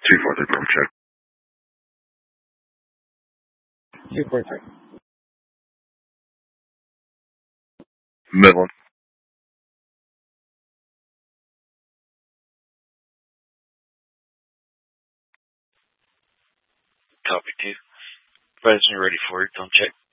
243 Burma check. 243. Midland. Copy 2. President ready for it. Don't check.